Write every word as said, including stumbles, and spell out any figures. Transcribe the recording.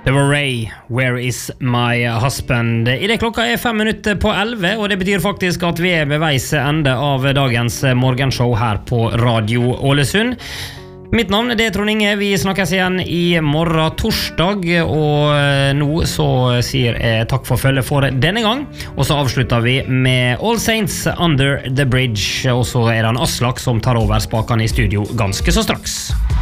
Det var Ray, Where is my husband? I det klokka er fem minutter på elve, og det betyr faktisk at vi er ved veis ende av dagens morgenshow her på Radio Ålesund. Mitt navn er Trond Inge, vi snakkes igjen i morgen torsdag, og nå så sier jeg takk for følge for denne gang, og så avslutter vi med All Saints Under the Bridge, og så er det en Aslak som tar over spakene i studio ganske så straks.